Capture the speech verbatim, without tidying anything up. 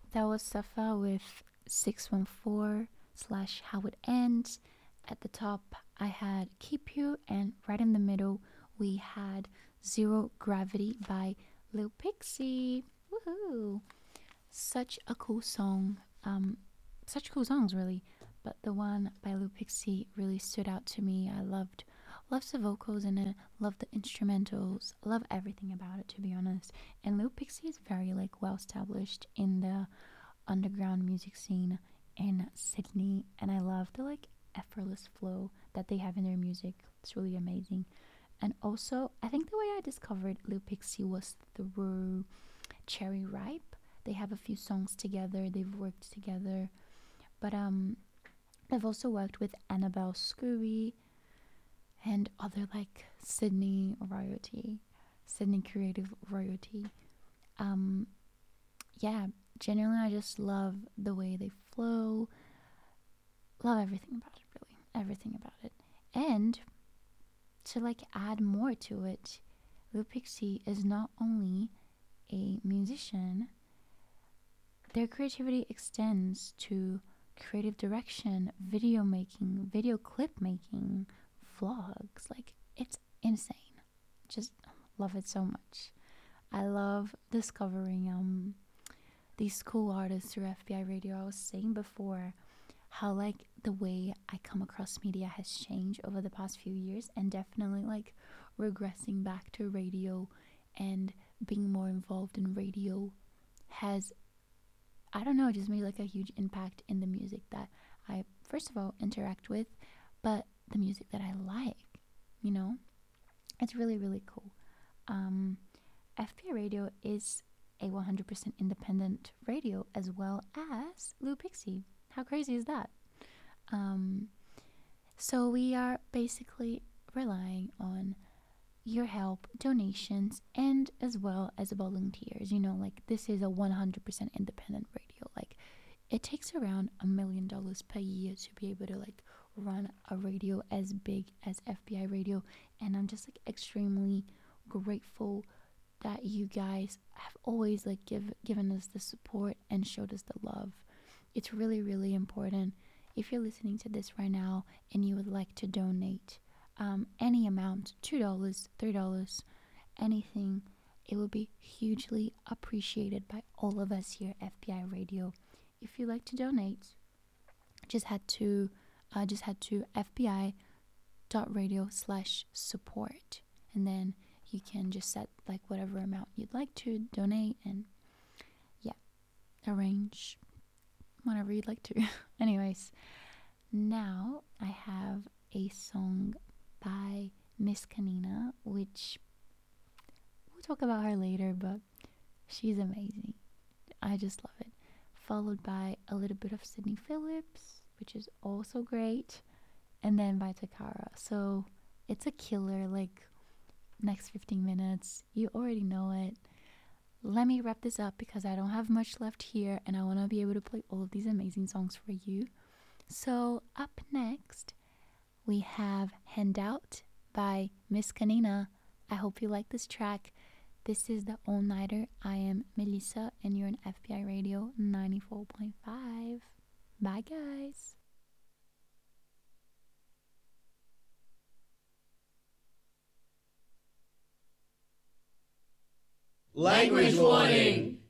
That was Safa with six one four slash How It Ends. At the top, I had Keep You, and right in the middle, we had Zero Gravity by Lil Pixie. Woohoo! Such a cool song. Um, such cool songs, really. But the one by Lil Pixie really stood out to me. I loved loved the vocals in it, loved the instrumentals, love everything about it, to be honest. And Lil Pixie is very like well established in the underground music scene in Sydney, and I love the like effortless flow that they have in their music. It's really amazing. And also, I think the way I discovered Lil Pixie was through Cherry Ripe. They have a few songs together. They've worked together, but um, they've also worked with Annabelle Scooby and other like Sydney royalty, Sydney creative royalty. Um, yeah, genuinely, I just love the way they flow. Love everything about it, really. Everything about it. And to like add more to it, Lil Pixie is not only a musician, their creativity extends to creative direction, video making, video clip making, vlogs. Like, it's insane. Just love it so much. I love discovering um these cool artists through F B I Radio. I was saying before how like the way I come across media has changed over the past few years, and definitely like regressing back to radio and being more involved in radio has, I don't know, just made like a huge impact in the music that I first of all interact with, but the music that I like, you know? It's really really cool. Um F B I Radio is a one hundred percent independent radio as well as Lil Pixie. How crazy is that? Um, so we are basically relying on your help, donations, and as well as volunteers. You know, like this is a one hundred percent independent radio. Like it takes around a million dollars per year to be able to like run a radio as big as F B I Radio, and I'm just like extremely grateful that you guys have always like give given us the support and showed us the love. It's really really important. If you're listening to this right now and you would like to donate um, any amount, two dollars, three dollars, anything, it will be hugely appreciated by all of us here at F B I Radio. If you'd like to donate, just head to uh, just head to fbi dot radio slash support, and then you can just set like whatever amount you'd like to donate, and yeah, arrange whatever you'd like to. Anyways, now I have a song by Miss Kanina, which we'll talk about her later, but she's amazing. I just love it. Followed by a little bit of Sydney Phillips, which is also great, and then by Takara. So it's a killer, like next fifteen minutes. You already know it. Let me wrap this up because I don't have much left here and I want to be able to play all of these amazing songs for you. So up next, we have Handout by Miss Kanina. I hope you like this track. This is the All Nighter. I am Melissa and you're on F B I Radio ninety-four point five. Bye guys. Language warning!